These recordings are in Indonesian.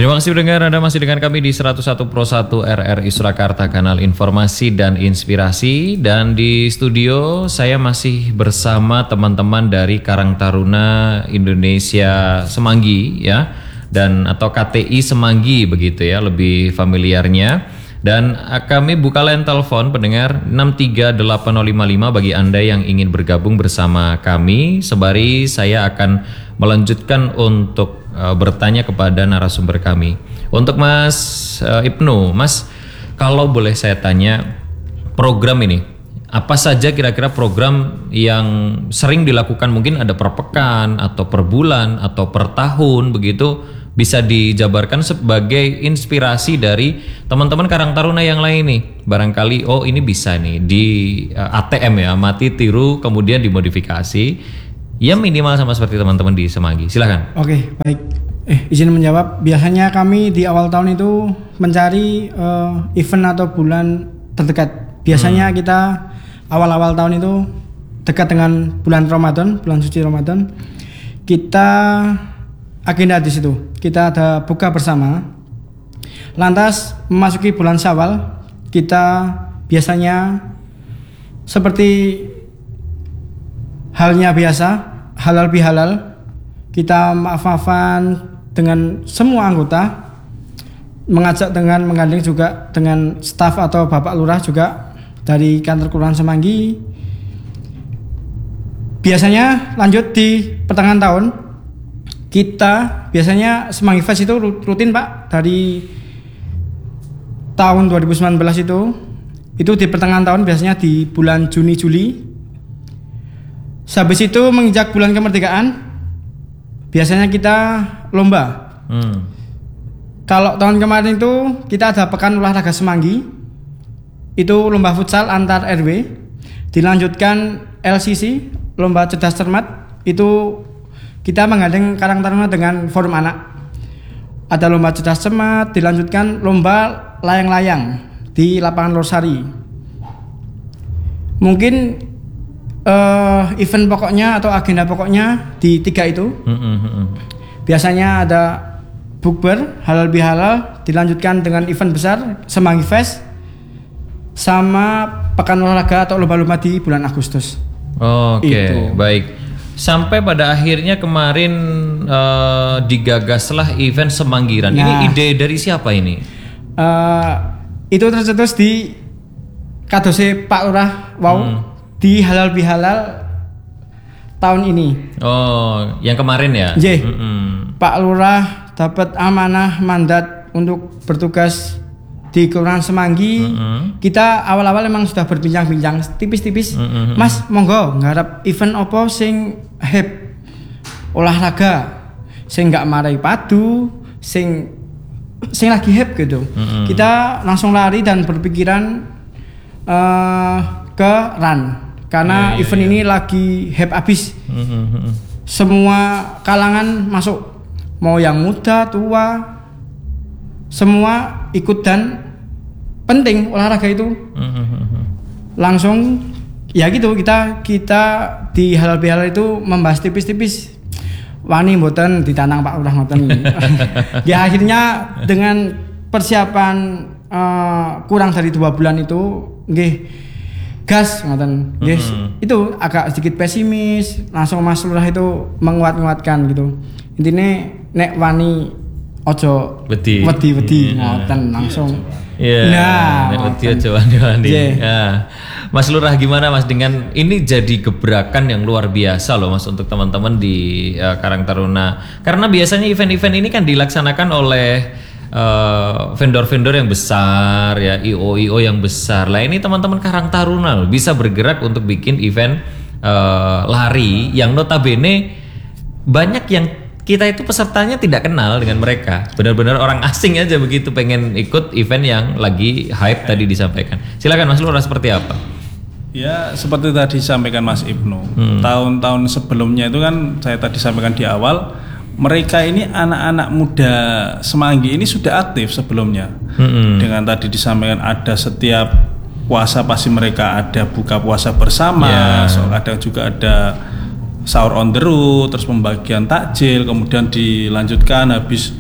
Terima kasih pendengar, Anda masih dengan kami di 101 Pro 1 RRI Surakarta, kanal informasi dan inspirasi. Dan di studio saya masih bersama teman-teman dari Karang Taruna Indonesia Semanggi ya, dan atau KTI Semanggi begitu ya lebih familiarnya. Dan kami buka line telepon pendengar 63855 bagi Anda yang ingin bergabung bersama kami. Sembari saya akan melanjutkan untuk bertanya kepada narasumber kami. Untuk Mas Ibnu, Mas, kalau boleh saya tanya, program ini apa saja kira-kira program yang sering dilakukan? Mungkin ada per pekan atau per bulan atau per tahun begitu, bisa dijabarkan sebagai inspirasi dari teman-teman Karang Taruna yang lain nih. Barangkali oh ini bisa nih di ATM ya, amati tiru kemudian dimodifikasi. Ya minimal sama seperti teman-teman di Semanggi. Silakan. Oke, baik. Izin menjawab. Biasanya kami di awal tahun itu mencari event atau bulan terdekat. Biasanya kita awal-awal tahun itu dekat dengan bulan Ramadan, bulan suci Ramadan. Kita agenda di situ. Kita ada buka bersama. Lantas memasuki bulan Syawal, kita biasanya seperti halnya biasa, halal bihalal, kita maaf-maafan dengan semua anggota, mengajak dengan menggandeng juga dengan staf atau Bapak Lurah juga dari kantor Kelurahan Semanggi. Biasanya lanjut di pertengahan tahun, kita biasanya Semanggi Fest itu rutin Pak, dari tahun 2019 itu di pertengahan tahun, biasanya di bulan Juni Juli. Habis itu menginjak bulan kemerdekaan, biasanya kita lomba. Kalau tahun kemarin itu kita ada pekan olahraga Semanggi, itu lomba futsal antar RW. Dilanjutkan LCC, lomba cerdas cermat, itu kita menggandeng Karang Taruna dengan forum anak. Ada lomba cerdas cermat, dilanjutkan lomba layang-layang di lapangan Losari. Mungkin event pokoknya atau agenda pokoknya di 3 itu. Biasanya ada bukber halal bihalal, dilanjutkan dengan event besar Semanggi Fest, sama pekan olahraga atau lomba-lomba di bulan Agustus. Oke, baik. Sampai pada akhirnya kemarin digagaslah event Semanggiran. Ini ide dari siapa ini? Itu tercetus di kadose Pak Lurah di halal bihalal tahun ini. Oh, yang kemarin ya? Pak Lurah dapat amanah mandat untuk bertugas di Kelurahan Semanggi. Kita awal-awal memang sudah berbincang-bincang tipis-tipis. Mas, monggo nggarap event opo sing olahraga, sing nggak marai padu, sing lagi gitu. Kita langsung lari dan berpikiran ke run. Karena event ini lagi abis. Semua kalangan masuk, mau yang muda, tua, semua ikut dan penting olahraga itu. Langsung ya gitu, kita di halal bihalal itu membahas tipis-tipis. Wani mboten ditanang Pak Lurah ngoten. Ya akhirnya dengan persiapan kurang dari 2 bulan itu nggih gas ngoten. Yes, itu agak sedikit pesimis, langsung Mas Lurah itu menguatkan gitu. Intinya nek wani ojo wedi ngoten langsung. Nek wedi ojo wani. Ya. Mas Lurah gimana Mas dengan ini jadi gebrakan yang luar biasa loh Mas untuk teman-teman di Karang Taruna. Karena biasanya event-event ini kan dilaksanakan oleh vendor-vendor yang besar ya, IO yang besar. Lah ini teman-teman Karang Taruna loh, bisa bergerak untuk bikin event lari yang notabene banyak yang kita itu pesertanya tidak kenal dengan mereka. Benar-benar orang asing aja begitu pengen ikut event yang lagi hype tadi disampaikan. Silakan Mas Lurah, seperti apa? Ya seperti tadi disampaikan Mas Ibnu. Tahun-tahun sebelumnya itu kan saya tadi sampaikan di awal, mereka ini anak-anak muda Semanggi ini sudah aktif sebelumnya. Dengan tadi disampaikan ada setiap puasa pasti mereka ada buka puasa bersama, kadang juga ada sahur on the road, terus pembagian takjil, kemudian dilanjutkan habis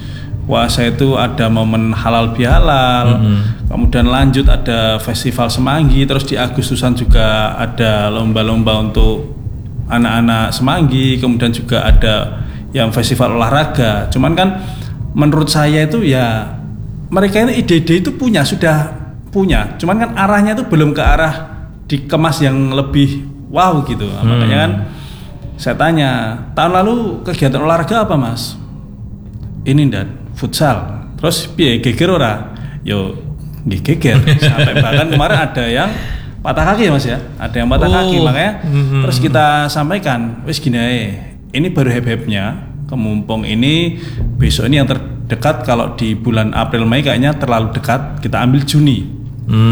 puasa itu ada momen halal bihalal, kemudian lanjut ada festival Semanggi, terus di Agustusan juga ada lomba-lomba untuk anak-anak Semanggi, kemudian juga ada yang festival olahraga. Cuman kan menurut saya itu ya mereka ini ide-ide itu sudah punya, cuman kan arahnya itu belum ke arah dikemas yang lebih wow gitu. Makanya kan saya tanya, tahun lalu kegiatan olahraga apa Mas? Ini dan futsal. Terus piye geger ora? Yo nggih geger. Sampai bahkan kemarin ada yang patah kaki ya Mas ya. Ada yang patah kaki, makanya terus kita sampaikan, wis gini ae. Ini baru heb-hebnya. Kemumpung ini besok ini yang terdekat, kalau di bulan April Mei kayaknya terlalu dekat, kita ambil Juni.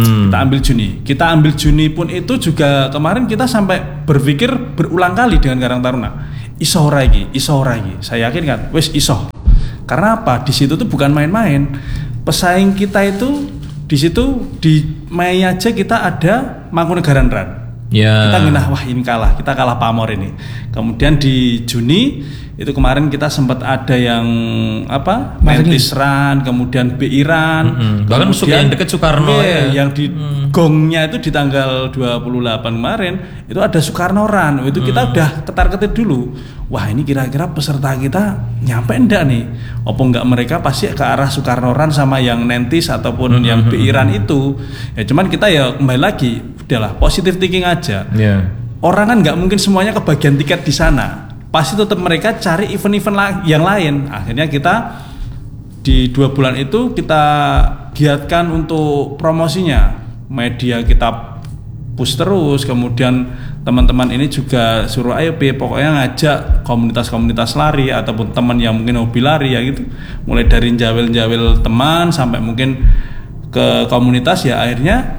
Kita ambil Juni pun itu juga kemarin kita sampai berpikir berulang kali dengan Karang Taruna. Iso ora iki. Saya yakin kan, wis iso. Karena apa? Di situ tuh bukan main-main. Pesaing kita itu di situ di Mei aja kita ada Mangkunegaran Run. Kita ngenah, wah ini kita kalah pamor ini. Kemudian di Juni itu kemarin kita sempat ada yang apa? Mentis Run, kemudian BI Run, bahkan yang dekat Soekarno yang di gongnya itu di tanggal 28 kemarin itu ada Soekarno Run. Itu kita udah ketar-ketir dulu. Wah, ini kira-kira peserta kita nyampe enggak nih? Apa enggak mereka pasti ke arah Soekarno Run sama yang Nentis ataupun yang BI Run itu. Ya cuman kita ya kembali lagi, udahlah positive thinking aja. Orang kan nggak mungkin semuanya kebagian tiket di sana. Pasti tetap mereka cari event-event yang lain. Akhirnya kita di 2 bulan itu kita giatkan untuk promosinya. Media kita push terus, kemudian teman-teman ini juga suruh ayo pokoknya ngajak komunitas-komunitas lari ataupun teman yang mungkin hobi lari ya gitu. Mulai dari jawel-jawel teman sampai mungkin ke komunitas, ya akhirnya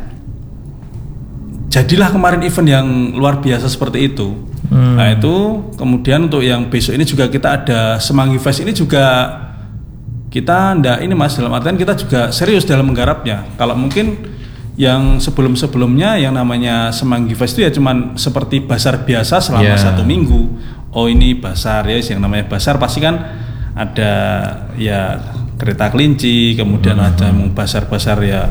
jadilah kemarin event yang luar biasa seperti itu. Nah itu kemudian untuk yang besok ini juga kita ada Semanggi Fest ini juga kita ini Mas, dalam artian kita juga serius dalam menggarapnya. Kalau mungkin yang sebelum-sebelumnya yang namanya Semanggi Fest itu ya cuman seperti basar biasa selama 1 minggu. Oh ini basar ya, yang namanya basar pasti kan ada ya kereta kelinci, kemudian ada basar-basar ya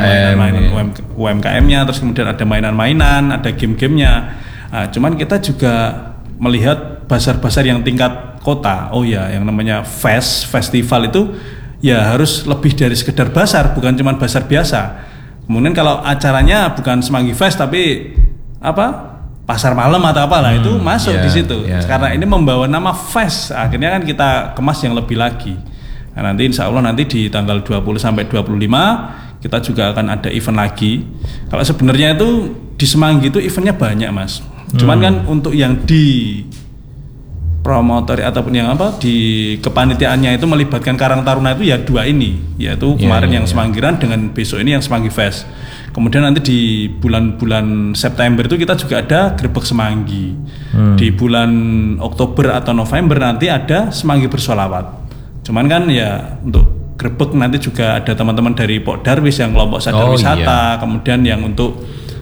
UMKM-nya, terus kemudian ada mainan-mainan, ada game-gamenya. Nah, cuman kita juga melihat basar-basar yang tingkat kota. Oh ya, yang namanya festival itu ya harus lebih dari sekedar basar, bukan cuma basar biasa. Kemudian kalau acaranya bukan Semanggi Fest tapi apa? Pasar malam atau apalah itu masuk di situ. Karena ini membawa nama fest, akhirnya kan kita kemas yang lebih lagi. Nah, nanti insya Allah nanti di tanggal 20 sampai 25 kita juga akan ada event lagi. Kalau sebenarnya itu di Semanggi itu eventnya banyak Mas. Cuman kan untuk yang di promotor ataupun yang apa di kepanitiaannya itu melibatkan Karang Taruna itu ya 2 ini, yaitu kemarin yang Semanggiran dengan besok ini yang Semanggi Fest. Kemudian nanti di bulan-bulan September itu kita juga ada Grebek Semanggi. Di bulan Oktober atau November nanti ada Semanggi Bersolawat. Cuman kan ya untuk Grebek nanti juga ada teman-teman dari Pok Darwis yang kelompok sadar wisata, kemudian yang untuk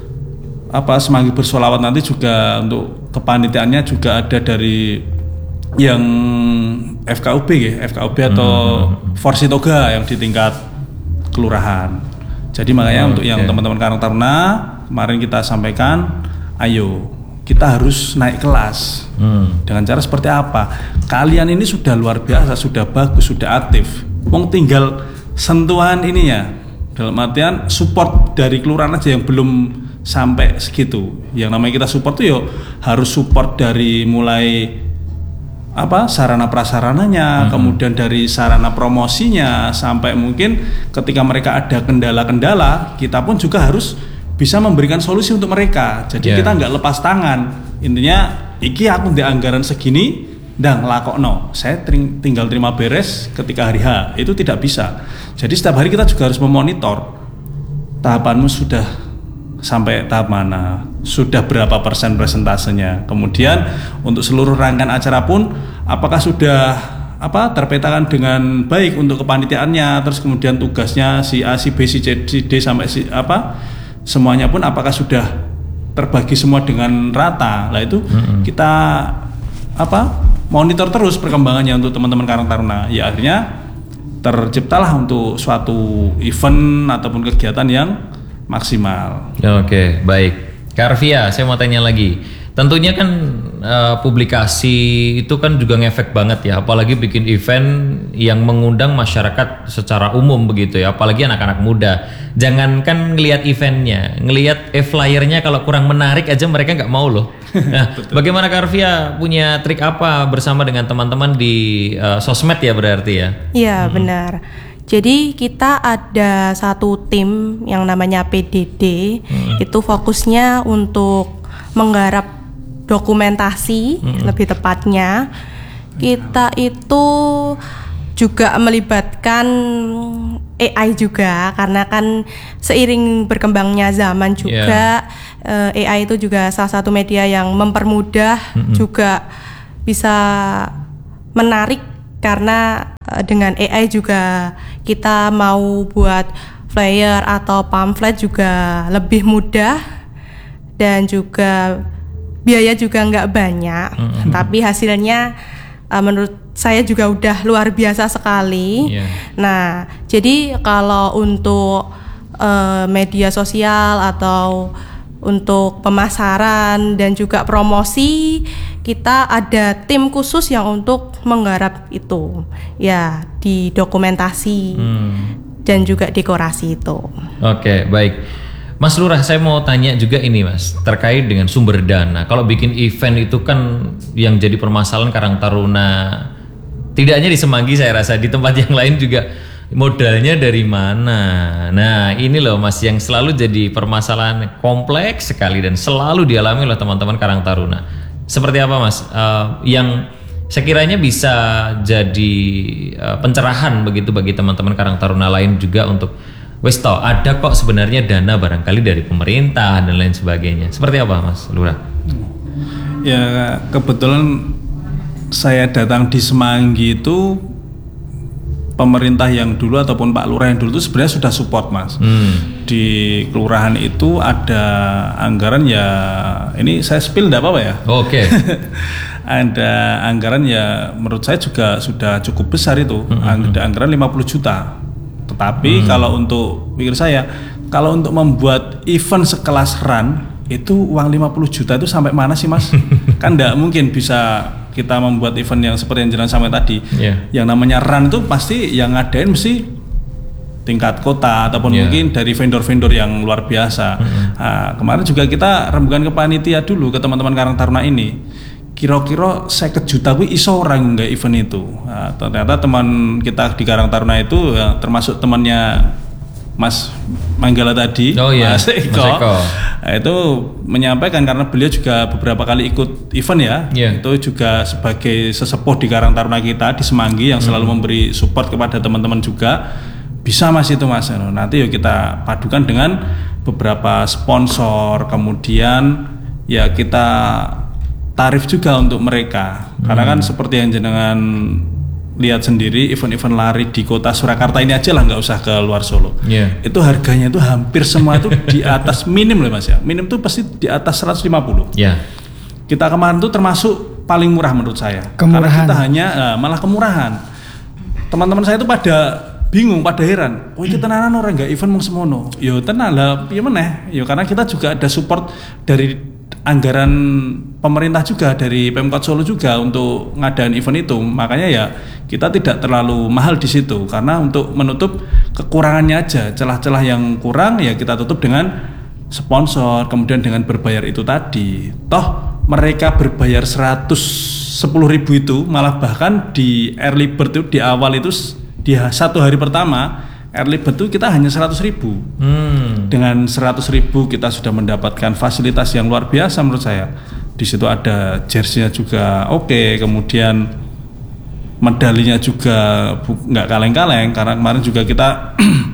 apa Semanggi Bersolawat nanti juga untuk kepanitiaannya juga ada dari yang FKUB ya, FKUB atau Forsitoga yang di tingkat kelurahan. Jadi makanya untuk yang teman-teman Karang Taruna kemarin kita sampaikan, ayo kita harus naik kelas. Dengan cara seperti apa? Kalian ini sudah luar biasa, sudah bagus, sudah aktif. Wong tinggal sentuhan ini ya, dalam artian support dari kelurahan aja yang belum sampai segitu. Yang namanya kita support tuh yo harus support dari mulai apa sarana prasarananya, kemudian dari sarana promosinya, sampai mungkin ketika mereka ada kendala-kendala, kita pun juga harus bisa memberikan solusi untuk mereka. Jadi kita nggak lepas tangan. Intinya, iki aku di anggaran segini, dan lakokno. Saya tinggal terima beres ketika hari H. Itu tidak bisa. Jadi setiap hari kita juga harus memonitor tahapanmu sudah sampai tahap mana, sudah berapa persen presentasenya, kemudian untuk seluruh rangkaian acara pun apakah sudah terpetakan dengan baik untuk kepanitiaannya, terus kemudian tugasnya si A, si B, si C, si D sampai si semuanya pun apakah sudah terbagi semua dengan rata. Lah itu kita monitor terus perkembangannya untuk teman-teman Karang Taruna. Ya akhirnya terciptalah untuk suatu event ataupun kegiatan yang maksimal. Oke, baik. Kak Arvia, saya mau tanya lagi. Tentunya kan publikasi itu kan juga ngefek banget ya, apalagi bikin event yang mengundang masyarakat secara umum begitu ya, apalagi anak-anak muda. Jangankan ngelihat eventnya, ngelihat flyernya kalau kurang menarik aja mereka nggak mau loh. Nah, bagaimana Kak Arvia punya trik apa bersama dengan teman-teman di sosmed ya berarti ya? Iya benar. Jadi kita ada satu tim yang namanya PDD, itu fokusnya untuk menggarap dokumentasi, lebih tepatnya. Kita itu juga melibatkan AI juga, karena kan seiring berkembangnya zaman juga, AI itu juga salah satu media yang mempermudah, juga bisa menarik, karena dengan AI juga kita mau buat flyer atau pamflet juga lebih mudah, dan juga biaya juga nggak banyak, tapi hasilnya menurut saya juga udah luar biasa sekali. Nah, jadi kalau untuk media sosial atau untuk pemasaran dan juga promosi, kita ada tim khusus yang untuk menggarap itu, ya di dokumentasi dan juga dekorasi itu. Oke, baik. Mas Lurah, saya mau tanya juga ini Mas, terkait dengan sumber dana. Kalau bikin event itu kan yang jadi permasalahan Karang Taruna, tidak hanya di Semanggi, saya rasa di tempat yang lain juga modalnya dari mana. Nah ini loh Mas yang selalu jadi permasalahan kompleks sekali dan selalu dialami oleh teman-teman Karang Taruna. Seperti apa Mas yang sekiranya bisa jadi pencerahan begitu bagi teman-teman Karang Taruna lain juga untuk wes toh ada kok sebenarnya dana barangkali dari pemerintah dan lain sebagainya. Seperti apa Mas Lurah? Ya kebetulan saya datang di Semanggi itu pemerintah yang dulu ataupun Pak Lurah yang dulu itu sebenarnya sudah support Mas. Di kelurahan itu ada anggaran ya, ini saya spill enggak apa-apa ya? Oke. Ada anggaran ya menurut saya juga sudah cukup besar itu. Ada anggaran 50 juta. Tetapi kalau untuk pikir saya, kalau untuk membuat event sekelas RUN itu uang 50 juta itu sampai mana sih Mas? Kan enggak mungkin bisa kita membuat event yang seperti yang jalan sampai tadi. Yang namanya RUN itu pasti yang ngadain mesti tingkat kota ataupun mungkin dari vendor-vendor yang luar biasa. Nah, kemarin juga kita rembukan ke panitia dulu ke teman-teman Karang Taruna ini. Kira-kira 50 juta gue iso orang nggak event itu. Nah, ternyata teman kita di Karang Taruna itu ya, termasuk temannya Mas Manggala tadi, Mas Eko. Nah, itu menyampaikan karena beliau juga beberapa kali ikut event ya. Itu juga sebagai sesepuh di Karang Taruna kita di Semanggi yang selalu memberi support kepada teman-teman juga. Bisa Mas itu Mas. Nanti yuk kita padukan dengan beberapa sponsor, kemudian ya kita tarif juga untuk mereka. Karena kan seperti yang jenengan lihat sendiri, event-event lari di kota Surakarta ini aja lah, nggak usah ke luar Solo. Itu harganya itu hampir semua itu di atas minim loh Mas ya. Minim tuh pasti di atas 150. Kita kemarin tuh termasuk paling murah menurut saya. Karena kita hanya malah kemurahan. Teman-teman saya itu pada bingung, pada heran. Oh iki tenanan orang nggak event mau semono. Yo tenan lah, piye meneh? Yo karena kita juga ada support dari anggaran pemerintah juga, dari Pemkot Solo juga untuk ngadain event itu. Makanya ya kita tidak terlalu mahal di situ, karena untuk menutup kekurangannya aja, celah-celah yang kurang ya kita tutup dengan sponsor, kemudian dengan berbayar itu tadi. Toh mereka berbayar 110.000 itu, malah bahkan di early bird itu di awal itu di satu hari pertama early bird itu kita hanya 100.000. Dengan 100.000 kita sudah mendapatkan fasilitas yang luar biasa menurut saya. Di situ ada jersey-nya juga oke, kemudian medalinya juga nggak kaleng-kaleng, karena kemarin juga kita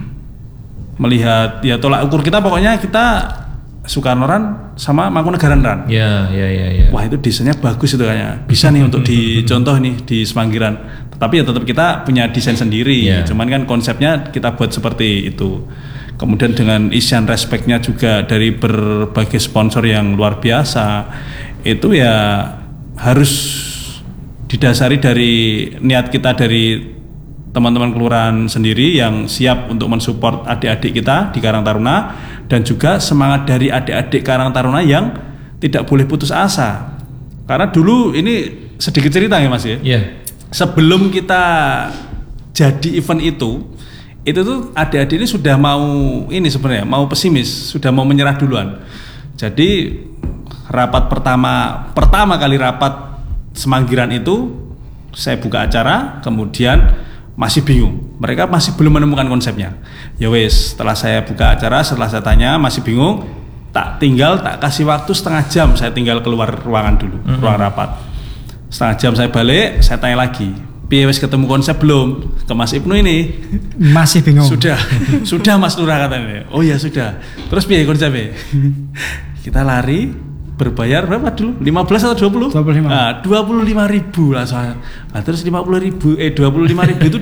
melihat ya tolak ukur kita, pokoknya kita Soekarno Run sama Mangkunegaran Run. Wah itu desainnya bagus itu kayaknya. Bisa nih untuk dicontoh nih di Semanggiran. Tapi ya tetap kita punya desain sendiri. Cuman kan konsepnya kita buat seperti itu. Kemudian dengan isian respect-nya juga dari berbagai sponsor yang luar biasa. Itu ya harus didasari dari niat kita dari teman-teman kelurahan sendiri yang siap untuk mensupport adik-adik kita di Karang Taruna, dan juga semangat dari adik-adik Karang Taruna yang tidak boleh putus asa. Karena dulu ini sedikit cerita ya Mas ya. Iya. Sebelum kita jadi event itu tuh adik-adik ini sudah mau ini sebenarnya mau pesimis, sudah mau menyerah duluan. Jadi rapat pertama kali rapat semanggiran itu saya buka acara, kemudian masih bingung. Mereka masih belum menemukan konsepnya. Ya wes, setelah saya buka acara, setelah saya tanya masih bingung, tak kasih waktu setengah jam, saya tinggal keluar ruangan dulu, ruang rapat. Setengah jam saya balik, saya tanya lagi, piye wes ketemu konsep belum? Ke Mas Ibnu ini Masih bingung. Sudah Mas Lurah katanya. Oh ya sudah. Terus piye konsepnya? Kita lari, berbayar berapa dulu? 15 atau 20? 25. Nah, 25.000 langsung. Nah, terus 25.000 itu